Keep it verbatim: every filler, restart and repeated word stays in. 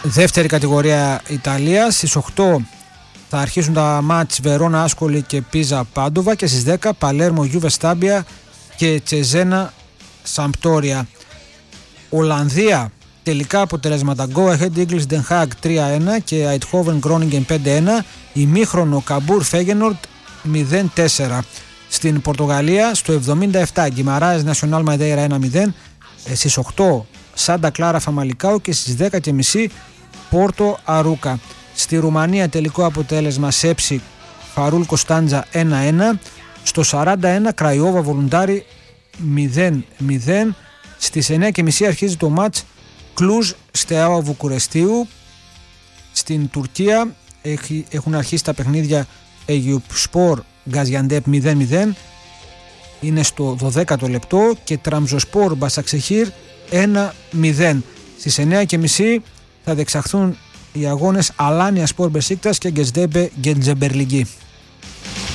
δεύτερη κατηγορία Ιταλία. Στις οκτώ θα αρχίσουν τα μάτς Βερόνα Άσκολη και Πίζα Πάντοβα και στις δέκα Παλέρμο Γιούβε Στάμπια και Τσεζένα Σαμπτόρια. Ολλανδία, τελικά αποτελέσματα: Go Ahead Eagles Den Haag τρία ένα και Eindhoven Groningen πέντε ένα. Ημίχρονο Καμπούρ Φέγενορντ μηδέν τέσσερα. Στην Πορτογαλία στο εβδομήντα επτά Γκιμαράες Νασιονάλ Μαδέιρα ένα μηδέν. Στις οκτώ Σάντα Κλάρα Φαμαλικάου και στις δέκα και μισή Πόρτο Αρούκα. Στη Ρουμανία τελικό αποτέλεσμα Σέψη Φαρούλ Κωνσταντζα ένα ένα. Στο σαράντα ένα Κραϊόβα Βολουντάρι μηδέν μηδέν. Στις εννιά και μισή αρχίζει το μάτς Κλουζ Στεάουα Βουκουρεστίου. Στην Τουρκία έχουν αρχίσει τα παιχνίδια Αιγιουπспor Γκαζιαντέπ μηδέν μηδέν. Είναι στο δωδέκατο λεπτό και Τραμζοσπόρ Μπασαξεχήρ ένα μηδέν. Στις εννιά και μισή θα διεξαχθούν οι αγώνες Αλάνια Σπορ Μπεσίκτας και Γκεσδέμπε Γκεντζεμπερλιγκή.